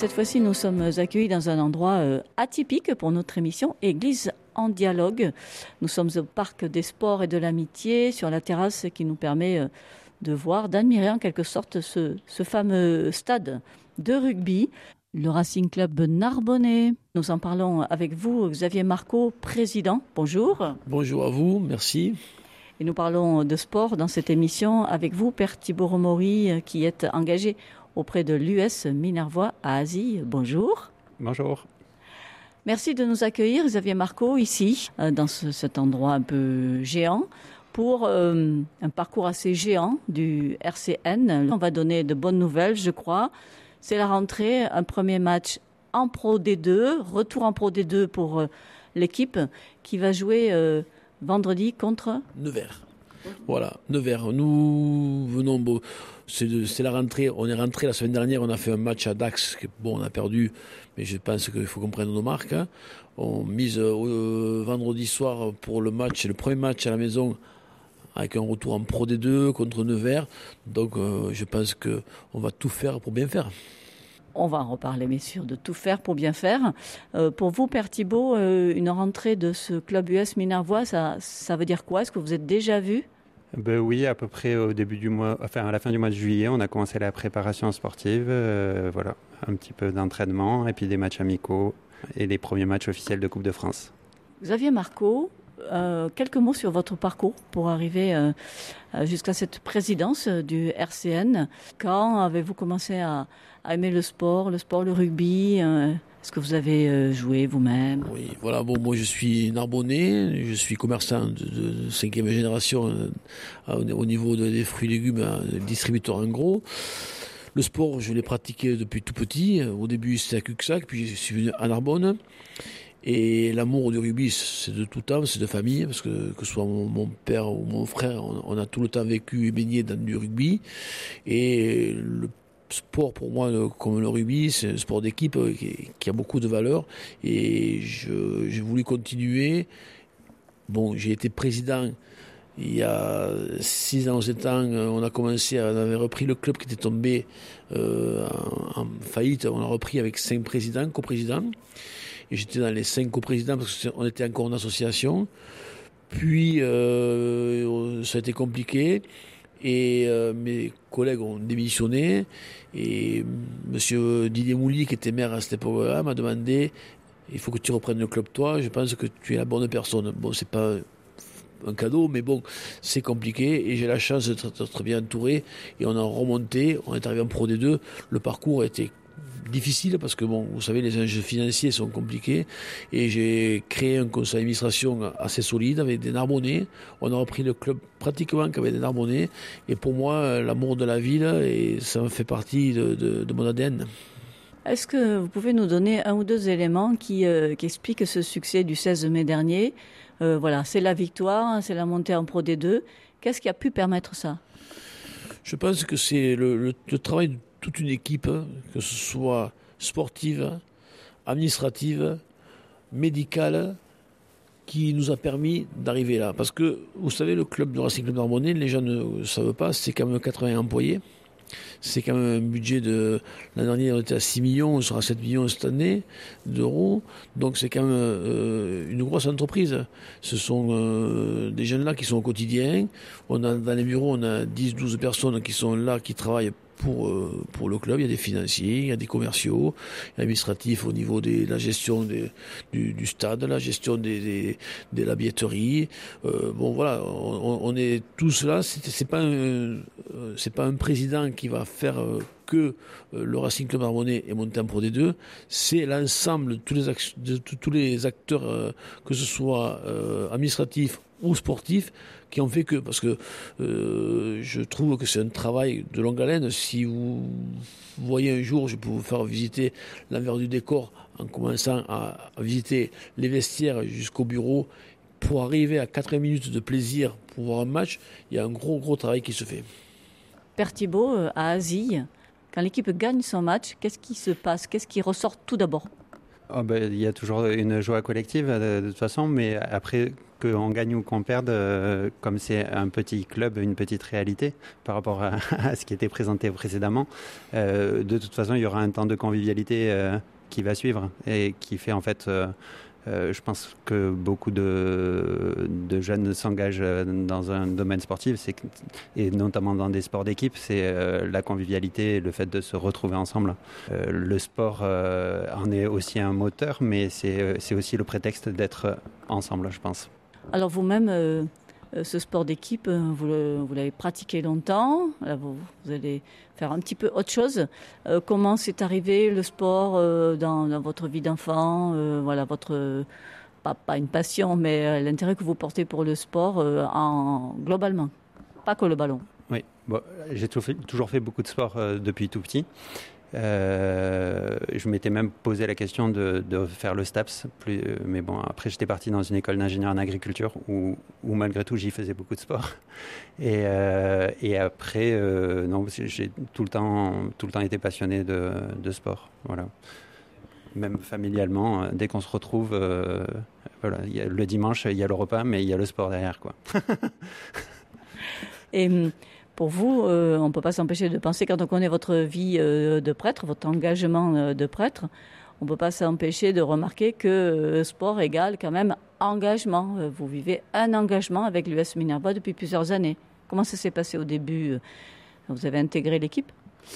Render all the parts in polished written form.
cette fois-ci, nous sommes accueillis dans un endroit atypique pour notre émission, Église en dialogue. Nous sommes au Parc des Sports et de l'Amitié, sur la terrasse qui nous permet de voir, d'admirer en quelque sorte ce fameux stade de rugby, le Racing Club Narbonnais. Nous en parlons avec vous, Xavier Marco, président. Bonjour. Bonjour à vous, merci. Et nous parlons de sport dans cette émission avec vous, Père Thibaut Romori, qui est engagé auprès de l'US Minervois à Asie. Bonjour. Bonjour. Merci de nous accueillir, Xavier Marco, ici, dans cet endroit un peu géant, pour un parcours assez géant du RCN. On va donner de bonnes nouvelles, je crois. C'est la rentrée, un premier match en Pro D2, retour en Pro D2 pour l'équipe qui va jouer vendredi contre Nevers. Voilà, Nevers. Nous venons, c'est la rentrée. On est rentré la semaine dernière, on a fait un match à Dax. On a perdu, mais je pense qu'il faut qu'on prenne nos marques. Hein. On mise vendredi soir pour le match, c'est le premier match à la maison avec un retour en Pro D2 contre Nevers. Donc je pense qu'on va tout faire pour bien faire. On va en reparler, bien sûr, de tout faire pour bien faire. Pour vous, Père Thibaut, une rentrée de ce club US Minervois, ça veut dire quoi? Est-ce que vous êtes déjà vu? Oui, à peu près au début du mois, à la fin du mois de juillet, on a commencé la préparation sportive. Voilà, un petit peu d'entraînement et puis des matchs amicaux et les premiers matchs officiels de Coupe de France. Xavier Marco, quelques mots sur votre parcours pour arriver jusqu'à cette présidence du RCN. Quand avez-vous commencé à aimer le sport, le rugby? Est-ce que vous avez joué vous-même? Oui, voilà. Bon, moi, je suis Narbonnais. Je suis commerçant de 5e génération au niveau des fruits et légumes, distributeur en gros. Le sport, je l'ai pratiqué depuis tout petit. Au début, c'était à Cuxac, puis je suis venu à Narbonne. Et l'amour du rugby, c'est de tout temps, c'est de famille, parce que ce soit mon père ou mon frère, on a tout le temps vécu et baigné dans du rugby. Et le sport, pour moi, comme le rugby, c'est un sport d'équipe qui a beaucoup de valeur. Et j'ai voulu continuer. Bon, j'ai été président il y a 6 ans, 7 ans. On avait repris le club qui était tombé en faillite. On l'a repris avec 5 présidents, coprésidents. Et j'étais dans les 5 coprésidents parce qu'on était encore en association. Puis, ça a été compliqué. Et mes collègues ont démissionné. Et monsieur Didier Mouly, qui était maire à cette époque-là, m'a demandé: il faut que tu reprennes le club, toi. Je pense que tu es la bonne personne. Bon, c'est pas un cadeau, mais bon, c'est compliqué. Et j'ai la chance d'être bien entouré. Et on a remonté. On est arrivé en Pro D2. Le parcours a été difficile parce que bon, vous savez, les enjeux financiers sont compliqués et j'ai créé un conseil d'administration assez solide avec des Narbonnais. On a repris le club pratiquement qu'avec des Narbonnais et pour moi, l'amour de la ville, et ça me fait partie de mon ADN. Est-ce que vous pouvez nous donner un ou deux éléments qui expliquent ce succès du 16 mai dernier? Voilà, c'est la victoire, c'est la montée en Pro D2. Qu'est-ce qui a pu permettre ça? Je pense que c'est le travail de toute une équipe, que ce soit sportive, administrative, médicale, qui nous a permis d'arriver là. Parce que, vous savez, le club de Racing Club Narbonnais, les gens ne savent pas, c'est quand même 80 employés. C'est quand même un budget l'année dernière, on était à 6 millions, on sera à 7 millions cette année d'euros. Donc c'est quand même une grosse entreprise. Ce sont des jeunes là qui sont au quotidien. Dans les bureaux, on a 10-12 personnes qui sont là, qui travaillent pour le club. Il y a des financiers, il y a des commerciaux, administratifs au niveau de la gestion du stade, la gestion de la billetterie. Bon voilà, on est tous là. C'est pas un président qui va faire que le Racing Club Narbonnais est monté en Pro D2. C'est l'ensemble de tous les acteurs, que ce soit administratifs ou sportifs, qui ont fait que, parce que je trouve que c'est un travail de longue haleine. Si vous voyez un jour, je peux vous faire visiter l'envers du décor en commençant à visiter les vestiaires jusqu'au bureau. Pour arriver à 80 minutes de plaisir pour voir un match, il y a un gros travail qui se fait. Père Thibaut, à Asie, quand l'équipe gagne son match, qu'est-ce qui se passe? Qu'est-ce qui ressort tout d'abord? Il y a toujours une joie collective de toute façon, mais après qu'on gagne ou qu'on perde, comme c'est un petit club, une petite réalité par rapport à ce qui était présenté précédemment, de toute façon il y aura un temps de convivialité qui va suivre et qui fait en fait... je pense que beaucoup de jeunes s'engagent dans un domaine sportif, et notamment dans des sports d'équipe, c'est la convivialité, le fait de se retrouver ensemble. Le sport en est aussi un moteur, mais c'est aussi le prétexte d'être ensemble, je pense. Alors vous-même, ce sport d'équipe, vous l'avez pratiqué longtemps, là, vous allez faire un petit peu autre chose. Comment c'est arrivé le sport dans votre vie d'enfant, voilà, votre, pas une passion, mais l'intérêt que vous portez pour le sport globalement, pas que le ballon. Oui, j'ai toujours fait beaucoup de sport depuis tout petit. Je m'étais même posé la question de faire le STAPS, mais bon, après j'étais parti dans une école d'ingénieur en agriculture où malgré tout j'y faisais beaucoup de sport. Et après, non, j'ai tout le temps été passionné de sport. Voilà. Même familialement, dès qu'on se retrouve, voilà, le dimanche il y a le repas, mais il y a le sport derrière, quoi. Et pour vous, on ne peut pas s'empêcher de penser, quand on connaît votre vie de prêtre, votre engagement de prêtre, on ne peut pas s'empêcher de remarquer que sport égale quand même engagement. Vous vivez un engagement avec l'US Minervois depuis plusieurs années. Comment ça s'est passé au début? Vous avez intégré l'équipe?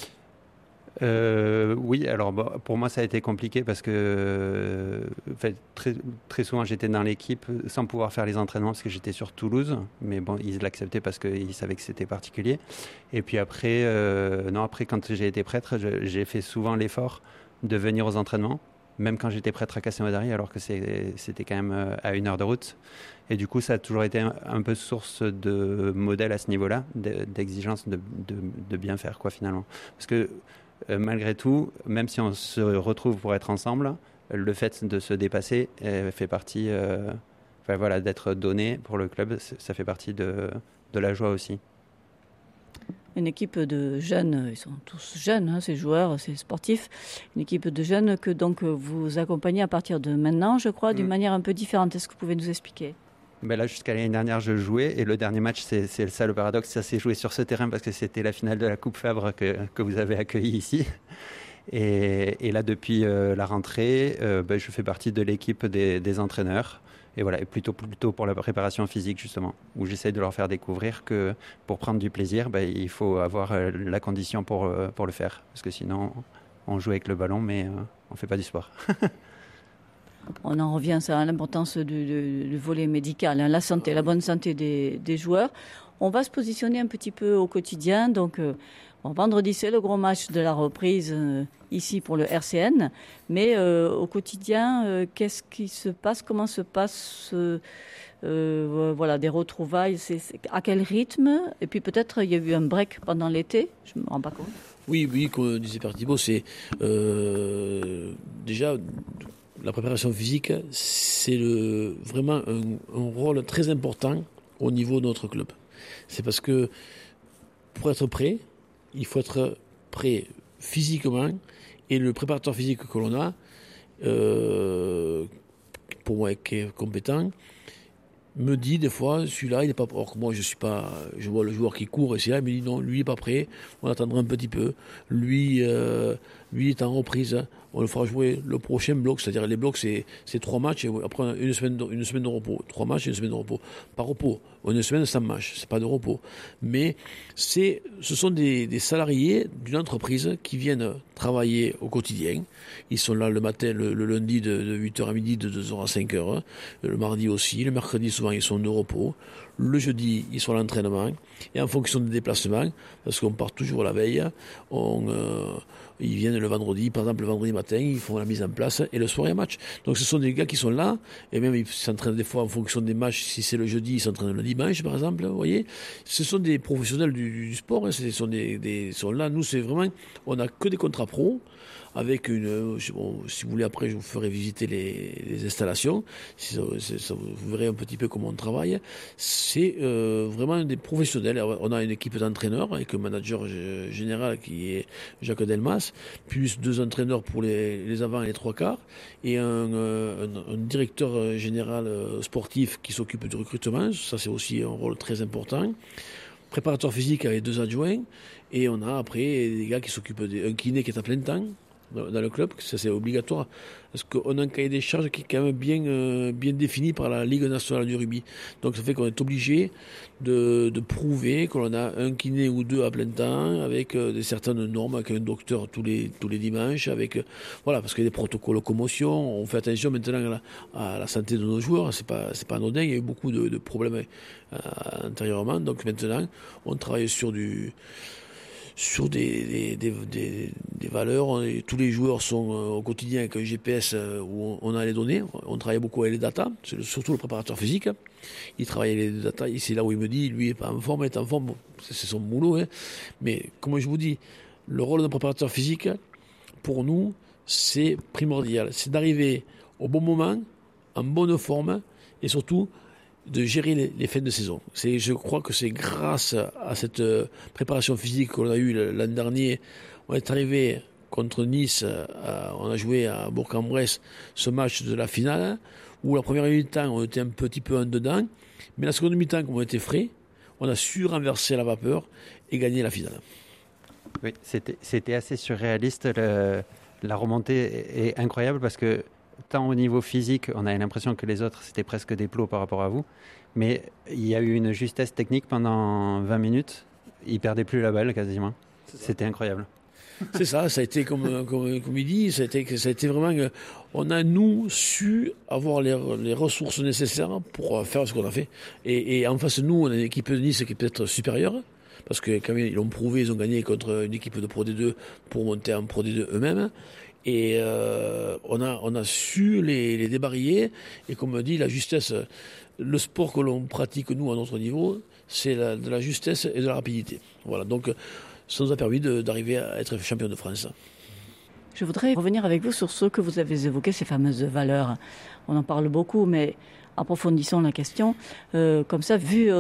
Oui, alors pour moi ça a été compliqué parce que très, très souvent j'étais dans l'équipe sans pouvoir faire les entraînements parce que j'étais sur Toulouse, mais bon, ils l'acceptaient parce qu'ils savaient que c'était particulier. Et puis après, après quand j'ai été prêtre, j'ai fait souvent l'effort de venir aux entraînements, même quand j'étais prêtre à Castelnaudary, alors que c'était quand même à 1 heure de route. Et du coup, ça a toujours été un peu source de modèle à ce niveau-là, d'exigence de bien faire, quoi, finalement. Parce que malgré tout, même si on se retrouve pour être ensemble, le fait de se dépasser fait partie, voilà, d'être donné pour le club, ça fait partie de la joie aussi. Une équipe de jeunes, ils sont tous jeunes, hein, ces joueurs, ces sportifs, une équipe de jeunes que donc vous accompagnez à partir de maintenant, je crois, d'une manière un peu différente. Est-ce que vous pouvez nous expliquer ? Là, jusqu'à l'année dernière, je jouais et le dernier match, c'est ça le paradoxe, ça s'est joué sur ce terrain parce que c'était la finale de la Coupe Fabre que vous avez accueillie ici. Et là, depuis la rentrée, je fais partie de l'équipe des entraîneurs. Et voilà, et plutôt pour la préparation physique, justement, où j'essaie de leur faire découvrir que pour prendre du plaisir, il faut avoir la condition pour le faire. Parce que sinon, on joue avec le ballon, mais on ne fait pas du sport. On en revient à l'importance du volet médical, hein, la santé, la bonne santé des joueurs. On va se positionner un petit peu au quotidien. Donc, vendredi, c'est le gros match de la reprise ici pour le RCN. Mais au quotidien, qu'est-ce qui se passe? Comment se passe voilà, des retrouvailles? À quel rythme? Et puis peut-être il y a eu un break pendant l'été, je ne me rends pas compte. Oui, comme disait Père Thibault, c'est déjà... La préparation physique, c'est vraiment un rôle très important au niveau de notre club. C'est parce que pour être prêt, il faut être prêt physiquement, et le préparateur physique que l'on a, pour moi qui est compétent, me dit des fois, celui-là, il n'est pas prêt. Or que moi, je vois le joueur qui court et c'est là, il me dit non, lui, il n'est pas prêt, on attendra un petit peu. Lui est en reprise, on le fera jouer le prochain bloc, c'est-à-dire les blocs, c'est 3 matchs, et après on a une semaine de repos. 3 matchs et une semaine de repos. Pas repos, une semaine sans match, c'est pas de repos. Mais ce sont des salariés d'une entreprise qui viennent travailler au quotidien. Ils sont là le matin, le lundi de 8h à midi, de 2h à 5h. Le mardi aussi, le mercredi souvent ils sont de repos. Le jeudi, ils sont à l'entraînement. Et en fonction des déplacements, parce qu'on part toujours la veille, ils viennent le vendredi. Par exemple, le vendredi matin, ils font la mise en place et le soir, il y a match. Donc ce sont des gars qui sont là, et même ils s'entraînent des fois en fonction des matchs. Si c'est le jeudi, ils s'entraînent le dimanche, par exemple. Vous voyez, ce sont des professionnels du sport. Hein. Ce sont là. Nous, c'est vraiment, on n'a que des contrats pro. Avec si vous voulez, après, je vous ferai visiter les installations. Vous verrez un petit peu comment on travaille, c'est vraiment des professionnels. On a une équipe d'entraîneurs avec un manager général qui est Jacques Delmas, plus 2 entraîneurs pour les avants et les 3/4, et un directeur général sportif qui s'occupe du recrutement. Ça, c'est aussi un rôle très important. Préparateur physique avec 2 adjoints, et on a après des gars qui s'occupent un kiné qui est à plein temps dans le club, ça c'est obligatoire, parce qu'on a un cahier des charges qui est quand même bien défini par la Ligue nationale du rugby. Donc ça fait qu'on est obligé de prouver qu'on a un kiné ou 2 à plein temps, avec certaines normes, avec un docteur tous les dimanches, voilà, parce qu'il y a des protocoles de commotion. On fait attention maintenant à la santé de nos joueurs, c'est pas anodin, il y a eu beaucoup de problèmes antérieurement, donc maintenant on travaille sur des valeurs. Tous les joueurs sont au quotidien avec un GPS où on a les données. On travaille beaucoup avec les datas, surtout le préparateur physique. Il travaille avec les datas. C'est là où il me dit, lui, il n'est pas en forme, il est en forme. Bon, c'est son boulot. Hein. Mais comme je vous dis, le rôle d'un préparateur physique, pour nous, c'est primordial. C'est d'arriver au bon moment, en bonne forme, et surtout de gérer les fins de saison. Je crois que c'est grâce à cette préparation physique qu'on a eue l'an dernier. On est arrivé contre Nice, on a joué à Bourg-en-Bresse ce match de la finale, où la première mi-temps on était un petit peu en dedans, mais la seconde mi-temps, comme on était frais, on a su renverser la vapeur et gagner la finale. Oui, c'était assez surréaliste. La remontée est incroyable parce que tant au niveau physique, on avait l'impression que les autres, c'était presque des plots par rapport à vous. Mais il y a eu une justesse technique pendant 20 minutes. Ils ne perdaient plus la balle quasiment. C'était incroyable. C'est ça, ça a été comme il dit, ça a été vraiment... On a, nous, su avoir les ressources nécessaires pour faire ce qu'on a fait. Et en face de nous, on a une équipe de Nice qui est peut-être supérieure, parce que quand même, ils l'ont prouvé, ils ont gagné contre une équipe de Pro D2 pour monter en Pro D2 eux-mêmes. Et on a su les débariller. Et comme on dit, la justesse, le sport que l'on pratique, nous, à notre niveau, c'est de la justesse et de la rapidité. Voilà, donc ça nous a permis d'arriver à être champion de France. Je voudrais revenir avec vous sur ce que vous avez évoqué, ces fameuses valeurs. On en parle beaucoup, mais approfondissons la question. Comme ça, vu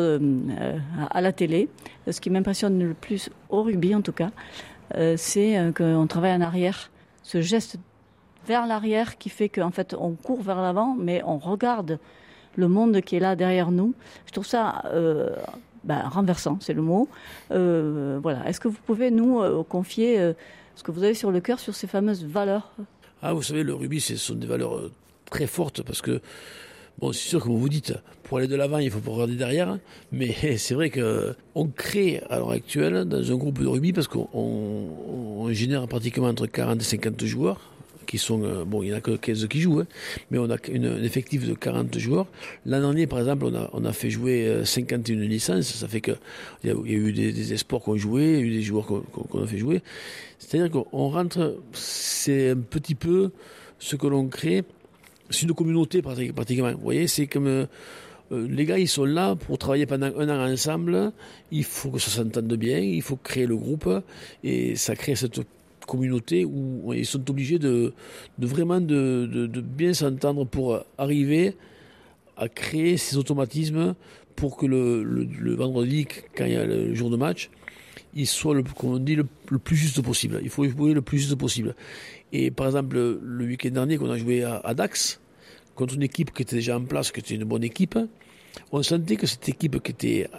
à la télé, ce qui m'impressionne le plus au rugby, en tout cas, c'est qu'on travaille en arrière. Ce geste vers l'arrière qui fait qu'en fait, on court vers l'avant, mais on regarde le monde qui est là derrière nous. Je trouve ça renversant, c'est le mot. Voilà. Est-ce que vous pouvez nous confier ce que vous avez sur le cœur sur ces fameuses valeurs ? Vous savez, le rugby, ce sont des valeurs très fortes parce que, bon, c'est sûr que vous dites, pour aller de l'avant, il faut pas regarder derrière, mais c'est vrai qu'on crée à l'heure actuelle dans un groupe de rugby parce qu'on génère pratiquement entre 40 et 50 joueurs qui sont, il n'y en a que 15 qui jouent, hein, mais on a un effectif de 40 joueurs. L'an dernier, par exemple, on a fait jouer 51 licences, ça fait qu'il y a eu des espoirs qu'on jouait, il y a eu des joueurs qu'on a fait jouer. C'est-à-dire qu'on rentre, c'est un petit peu ce que l'on crée, c'est une communauté pratiquement. Vous voyez, c'est comme les gars, ils sont là pour travailler pendant 1 an ensemble, il faut que ça s'entende bien, il faut créer le groupe, et ça crée cette communauté où ils sont obligés de vraiment de bien s'entendre pour arriver à créer ces automatismes pour que le vendredi, quand il y a le jour de match, il soit, comme on dit, le plus juste possible. Il faut jouer le plus juste possible. Et par exemple, le week-end dernier, qu'on a joué à Dax, contre une équipe qui était déjà en place, qui était une bonne équipe, on sentait que cette équipe qui était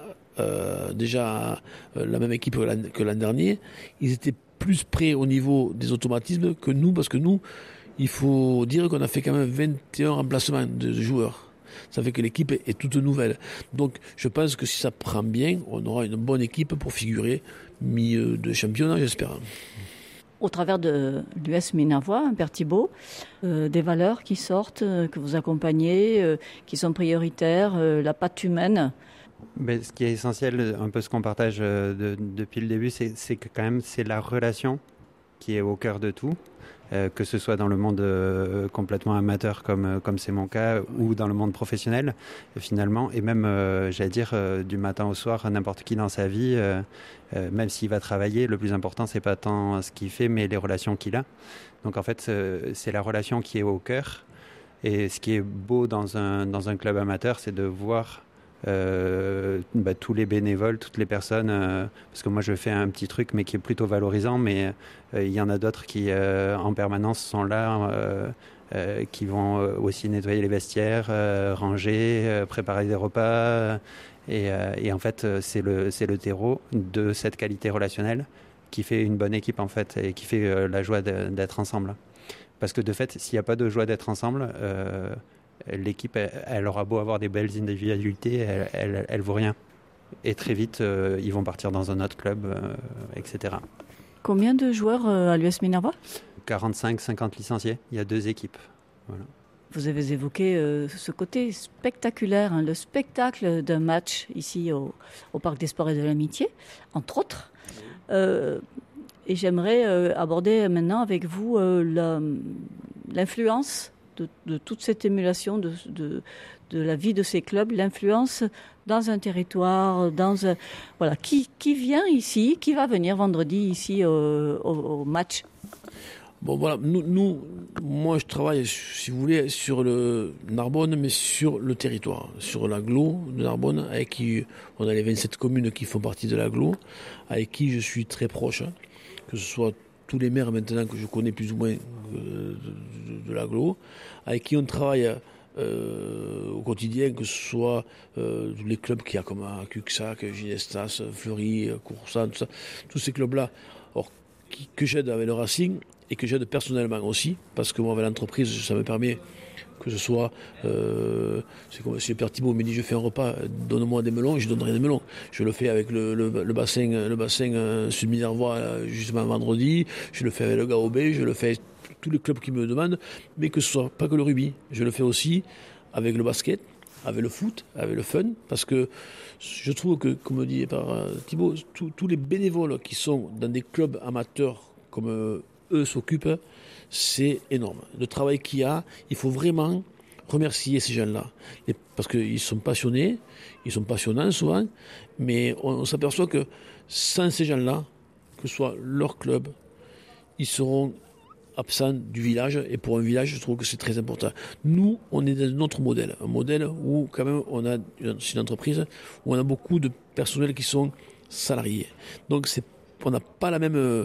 déjà la même équipe que l'an dernier, ils étaient plus près au niveau des automatismes que nous, parce que nous, il faut dire qu'on a fait quand même 21 remplacements de joueurs. Ça fait que l'équipe est toute nouvelle. Donc je pense que si ça prend bien, on aura une bonne équipe pour figurer milieu de championnat, j'espère. Au travers de l'US Minervois, Père Thibault, des valeurs qui sortent, que vous accompagnez, qui sont prioritaires, la patte humaine. Mais ce qui est essentiel, un peu ce qu'on partage depuis le début, c'est que quand même c'est la relation qui est au cœur de tout, que ce soit dans le monde complètement amateur comme c'est mon cas, ou dans le monde professionnel finalement, et même j'allais dire du matin au soir, n'importe qui dans sa vie, même s'il va travailler, le plus important c'est pas tant ce qu'il fait mais les relations qu'il a. Donc en fait c'est la relation qui est au cœur. Et ce qui est beau dans un club amateur, c'est de voir tous les bénévoles, toutes les personnes, parce que moi je fais un petit truc mais qui est plutôt valorisant, mais il y en a d'autres qui en permanence sont là, qui vont aussi nettoyer les vestiaires, ranger, préparer des repas, et en fait c'est le terreau de cette qualité relationnelle qui fait une bonne équipe en fait, et qui fait la joie d'être ensemble. Parce que de fait, s'il n'y a pas de joie d'être ensemble, l'équipe, elle aura beau avoir des belles individualités, elle vaut rien. Et très vite, ils vont partir dans un autre club, etc. Combien de joueurs à l'US Minervois ? 45-50 licenciés. Il y a 2 équipes. Voilà. Vous avez évoqué ce côté spectaculaire, le spectacle d'un match ici au Parc des Sports et de l'Amitié, entre autres. Et j'aimerais aborder maintenant avec vous l'influence de toute cette émulation de la vie de ces clubs, l'influence dans un territoire, voilà, qui vient ici, qui va venir vendredi ici au match. Bon voilà, moi je travaille, si vous voulez, sur le Narbonne, mais sur le territoire, sur l'agglo de Narbonne, avec qui on a les 27 communes qui font partie de l'agglo, avec qui je suis très proche, que ce soit tous les maires maintenant que je connais plus ou moins de l'agglo, avec qui on travaille au quotidien, que ce soit les clubs qu'il y a comme à Cuxac, Ginestas, Fleury, Coursan, tout ça, tous ces clubs-là, que j'aide avec le Racing et que j'aide personnellement aussi, parce que moi avec l'entreprise, ça me permet que ce soit, c'est comme si le père Thibault me dit je fais un repas, donne-moi des melons, et je donnerai des melons. Je le fais avec le bassin Sud Minervois justement vendredi, je le fais avec le Gaobé, je le fais avec tous les clubs qui me demandent, mais que ce soit pas que le rugby, je le fais aussi avec le basket, avec le foot, avec le fun, parce que je trouve que, comme dit par Thibault, tous les bénévoles qui sont dans des clubs amateurs comme eux s'occupent, c'est énorme. Le travail qu'il y a, il faut vraiment remercier ces gens-là. Parce qu'ils sont passionnés, ils sont passionnants souvent, mais on s'aperçoit que sans ces gens-là, que ce soit leur club, ils seront absents du village. Et pour un village, je trouve que c'est très important. Nous, on est dans notre modèle. Un modèle où, quand même, c'est une entreprise où on a beaucoup de personnels qui sont salariés. Donc, on n'a pas la même...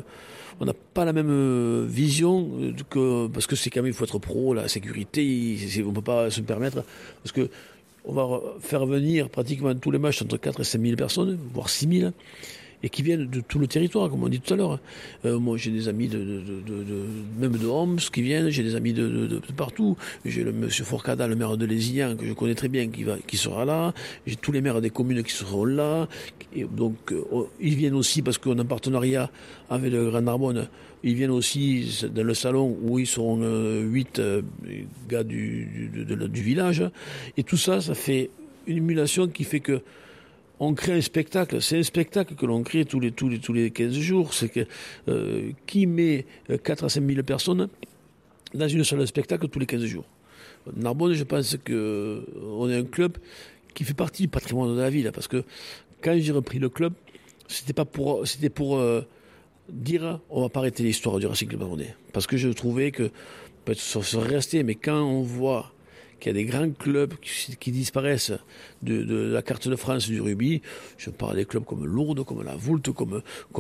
vision, parce que c'est quand même, il faut être pro, la sécurité, on ne peut pas se permettre, parce que on va faire venir pratiquement tous les matchs entre 4 et 5 000 personnes, voire 6 000, et qui viennent de tout le territoire, comme on dit tout à l'heure. Moi, j'ai des amis même de Homs qui viennent, j'ai des amis de partout. J'ai le monsieur Forcada, le maire de Lézignan, que je connais très bien, qui sera là. J'ai tous les maires des communes qui seront là. Et donc, ils viennent aussi parce qu'on est en partenariat avec le Grand Narbonne. Ils viennent aussi dans le salon où ils seront 8 gars du village. Et tout ça, ça fait une émulation qui fait que on crée un spectacle. C'est un spectacle que l'on crée tous les 15 jours. C'est que qui met 4 à 5 000 personnes dans une salle de spectacle tous les 15 jours. Narbonne, je pense qu'on est un club qui fait partie du patrimoine de la ville. Parce que quand j'ai repris le club, c'était pour dire on va pas arrêter l'histoire du Racing Club Narbonnais. Parce que je trouvais que peut-être ça serait resté, mais quand on voit qu'il y a des grands clubs qui disparaissent de la carte de France du rugby. Je parle des clubs comme Lourdes, comme la Voulte, comme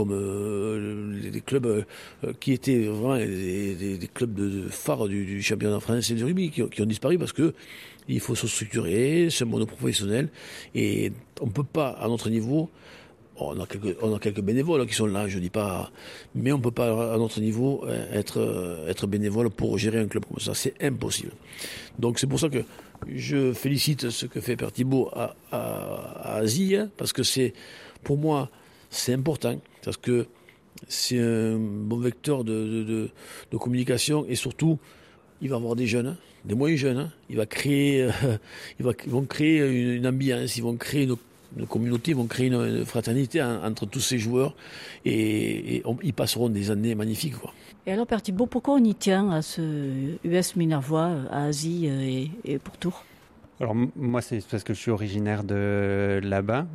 les clubs qui étaient vraiment des clubs de phare du championnat français du rugby, qui ont disparu parce que il faut se structurer, c'est un monde professionnel, et on ne peut pas, à notre niveau, on a quelques bénévoles qui sont là, je ne dis pas, mais on ne peut pas à notre niveau être bénévole pour gérer un club comme ça, c'est impossible. Donc c'est pour ça que je félicite ce que fait Père Thibault à Asie, parce que pour moi c'est important, parce que c'est un bon vecteur de communication, et surtout il va avoir des jeunes, des moins jeunes, ils vont créer une ambiance, ils vont créer une communauté, ils vont créer une fraternité entre tous ces joueurs, et ils passeront des années magnifiques, quoi. Et alors, Père Thibault, pourquoi on y tient à ce US Minervois, à Asie et Pourtour ? Alors moi, c'est parce que je suis originaire de là-bas,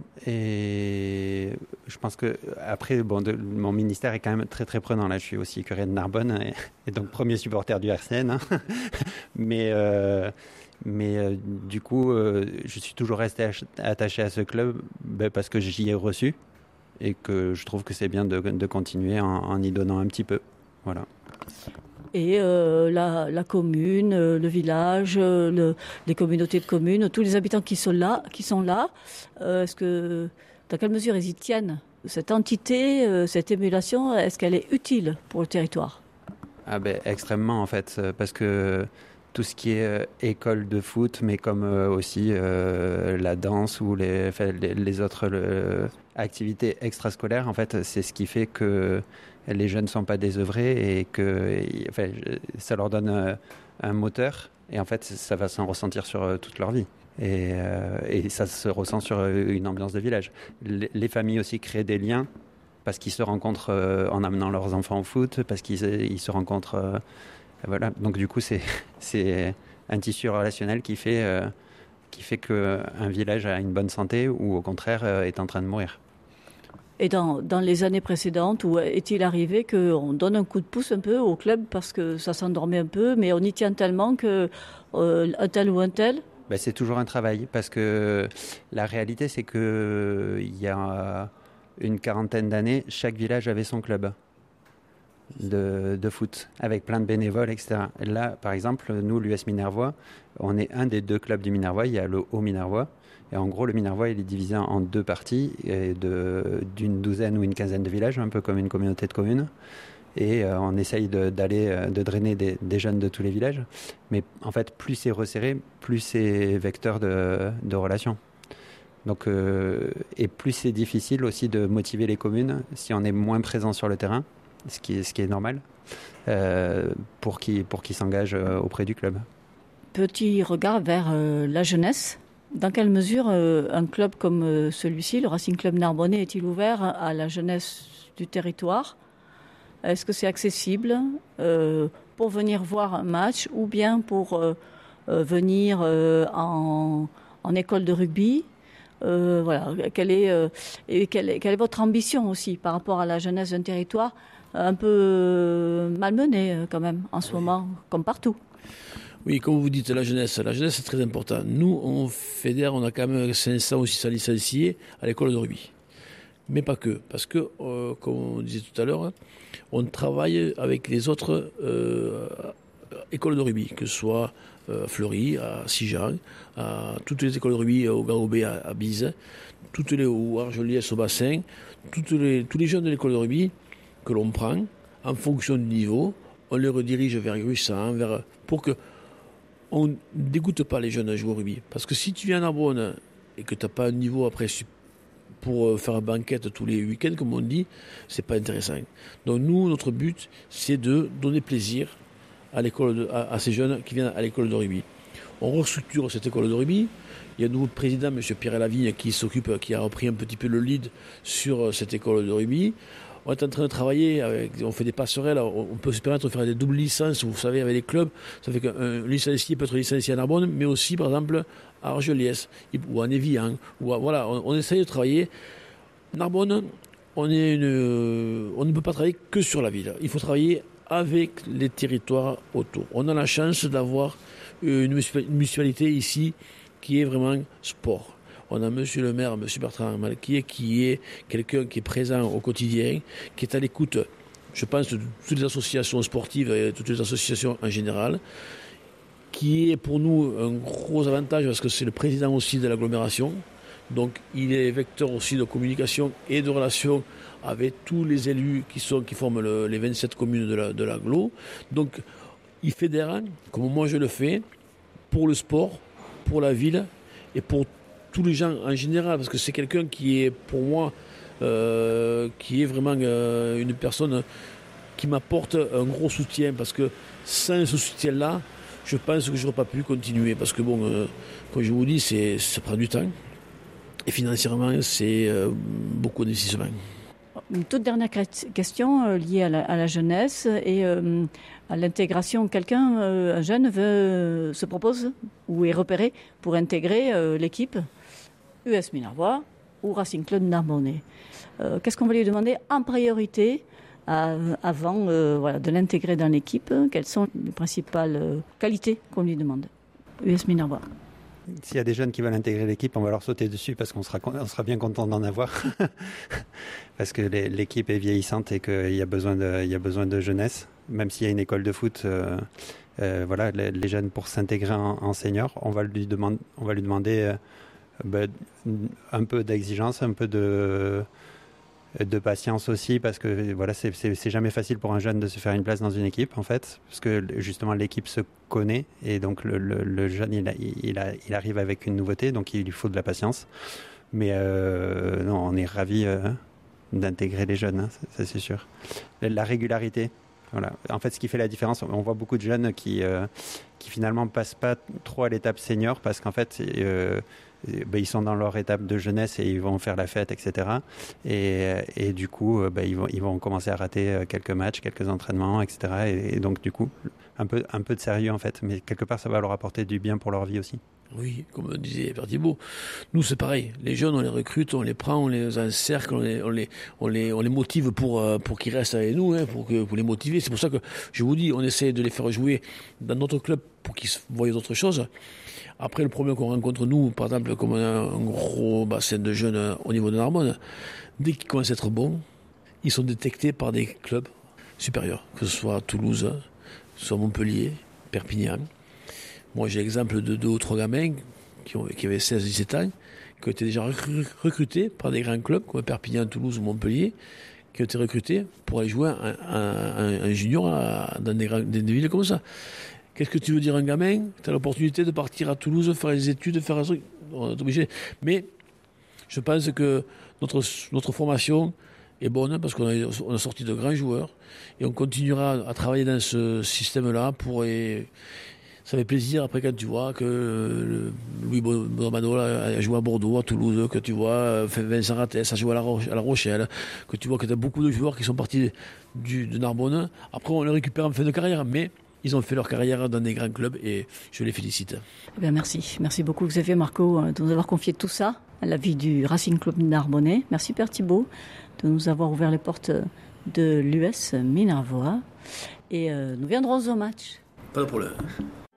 et je pense que après, mon ministère est quand même très très prenant. Là, je suis aussi curé de Narbonne, et donc premier supporter du RCN, hein. Du coup, je suis toujours resté attaché à ce club parce que j'y ai reçu et que je trouve que c'est bien de continuer en y donnant un petit peu. Voilà. Et la commune, le village, les communautés de communes, tous les habitants qui sont là, est-ce que, dans quelle mesure ils y tiennent? Cette entité, cette émulation, est-ce qu'elle est utile pour le territoire? Extrêmement en fait, parce que tout ce qui est école de foot, mais comme aussi la danse ou les autres activités extrascolaires, en fait, c'est ce qui fait que les jeunes ne sont pas désœuvrés et que ça leur donne un moteur. Et en fait, ça va s'en ressentir sur toute leur vie. Et ça se ressent sur une ambiance de village. Les familles aussi créent des liens parce qu'ils se rencontrent en amenant leurs enfants au foot, parce qu'ils se rencontrent... Voilà. Donc du coup, c'est un tissu relationnel qui fait qu'un village a une bonne santé ou au contraire est en train de mourir. Et dans les années précédentes, où est-il arrivé qu'on donne un coup de pouce un peu au club parce que ça s'endormait un peu, mais on y tient tellement que un tel ou un tel? C'est toujours un travail parce que la réalité, c'est qu'il y a une quarantaine d'années, chaque village avait son club de foot avec plein de bénévoles, etc. Et là, par exemple, nous, l'US Minervois, on est un des 2 clubs du Minervois. Il y a le Haut Minervois. Et en gros, le Minervois, il est divisé en 2 parties d'une douzaine ou une quinzaine de villages, un peu comme une communauté de communes. Et on essaye de drainer des jeunes de tous les villages. Mais en fait, plus c'est resserré, plus c'est vecteur de relations. Donc, et plus c'est difficile aussi de motiver les communes si on est moins présent sur le terrain, ce qui est normal, pour qu'ils s'engagent auprès du club. Petit regard vers la jeunesse. Dans quelle mesure un club comme celui-ci, le Racing Club Narbonnais, est-il ouvert à la jeunesse du territoire? Est-ce que c'est accessible pour venir voir un match ou bien pour venir en école de rugby? Voilà. Quelle est votre ambition aussi par rapport à la jeunesse d'un territoire un peu malmenée quand même en ce moment, comme partout? Oui, comme vous dites, la jeunesse c'est très important. Nous, on fédère, on a quand même 500 ou 600 licenciés à l'école de rugby. Mais pas que, parce que, comme on disait tout à l'heure, on travaille avec les autres écoles de rugby, que ce soit à Fleury, à Sijan, à toutes les écoles de rugby, au Garobé, à Bise, ou à Argeliès, au Bassin, tous les jeunes de l'école de rugby que l'on prend, en fonction du niveau, on les redirige vers Gruissant, pour que on ne dégoûte pas les jeunes à jouer au rugby. Parce que si tu viens à Narbonne et que tu n'as pas un niveau après pour faire une banquette tous les week-ends, comme on dit, c'est pas intéressant. Donc nous, notre but, c'est de donner plaisir à ces jeunes qui viennent à l'école de rugby. On restructure cette école de rugby. Il y a un nouveau président, M. Pierre Lavigne, qui a repris un petit peu le lead sur cette école de rugby. On est en train de travailler, on fait des passerelles, on peut se permettre de faire des doubles licences, vous savez, avec les clubs. Ça fait qu'un licencié peut être licencié à Narbonne, mais aussi, par exemple, à Argeliès ou à Évian. Voilà, on essaye de travailler. Narbonne, on ne peut pas travailler que sur la ville. Il faut travailler avec les territoires autour. On a la chance d'avoir une municipalité ici qui est vraiment sport. On a monsieur le maire, monsieur Bertrand Malquier, qui est quelqu'un qui est présent au quotidien, qui est à l'écoute, je pense, de toutes les associations sportives et de toutes les associations en général, qui est pour nous un gros avantage parce que c'est le président aussi de l'agglomération. Donc il est vecteur aussi de communication et de relations avec tous les élus qui forment les 27 communes de l'agglo. Donc il fédère, comme moi je le fais, pour le sport, pour la ville et pour tous les gens en général, parce que c'est quelqu'un qui est pour moi qui est vraiment une personne qui m'apporte un gros soutien, parce que sans ce soutien-là, je pense que je n'aurais pas pu continuer, parce que bon, comme je vous dis, ça prend du temps, et financièrement, c'est beaucoup d'investissement. Une toute dernière question liée à la jeunesse et à l'intégration. Un jeune se propose ou est repéré pour intégrer l'équipe US Minervois ou Racing Club Narbonnais. Qu'est-ce qu'on va lui demander en priorité avant de l'intégrer dans l'équipe? Quelles sont les principales qualités qu'on lui demande? US Minervois. S'il y a des jeunes qui veulent intégrer l'équipe, on va leur sauter dessus parce qu'on sera bien content d'en avoir. Parce que l'équipe est vieillissante et qu'il y a besoin de jeunesse. Même s'il y a une école de foot, les jeunes, pour s'intégrer en senior, on va lui demander un peu d'exigence, un peu de patience aussi, parce que voilà, c'est jamais facile pour un jeune de se faire une place dans une équipe, en fait, parce que justement l'équipe se connaît et donc le jeune il arrive avec une nouveauté, donc il lui faut de la patience. Mais non, on est ravis d'intégrer les jeunes, hein, ça c'est sûr. La régularité, voilà. En fait, ce qui fait la différence, on voit beaucoup de jeunes qui finalement passent pas trop à l'étape senior parce qu'en fait ils sont dans leur étape de jeunesse et ils vont faire la fête, etc. Et du coup, ils vont commencer à rater quelques matchs, quelques entraînements, etc. Et donc, du coup, un peu de sérieux, en fait. Mais quelque part, ça va leur apporter du bien pour leur vie aussi. Oui, comme disait Père Thibault, nous c'est pareil. Les jeunes, on les recrute, on les prend, on les encercle, on les motive pour qu'ils restent avec nous, hein, pour les motiver. C'est pour ça que je vous dis, on essaie de les faire jouer dans notre club pour qu'ils voient d'autres choses. Après, le problème qu'on rencontre, nous, par exemple, comme on a un gros bassin de jeunes au niveau de Narbonne, dès qu'ils commencent à être bons, ils sont détectés par des clubs supérieurs, que ce soit Toulouse, que ce soit Montpellier, Perpignan. Moi, j'ai l'exemple de 2 ou 3 gamins qui avaient 16-17 ans, qui ont été déjà recrutés par des grands clubs, comme Perpignan, Toulouse ou Montpellier, qui ont été recrutés pour aller jouer un junior dans des villes comme ça. Qu'est-ce que tu veux dire à un gamin? Tu as l'opportunité de partir à Toulouse, faire des études, faire un truc. On est obligé. Mais je pense que notre formation est bonne parce qu'on a sorti de grands joueurs et on continuera à travailler dans ce système-là ça fait plaisir après quand tu vois que Louis Bonamano a joué à Bordeaux, à Toulouse, que tu vois Vincent Rattès a joué à La Rochelle, que tu vois que tu as beaucoup de joueurs qui sont partis de Narbonne. Après, on les récupère en fin de carrière, mais ils ont fait leur carrière dans des grands clubs et je les félicite. Eh bien, merci. Merci beaucoup Xavier Marco de nous avoir confié tout ça à la vie du Racing Club Narbonnais. Merci Père Thibault de nous avoir ouvert les portes de l'US Minervois. Et nous viendrons au match. Pas de problème.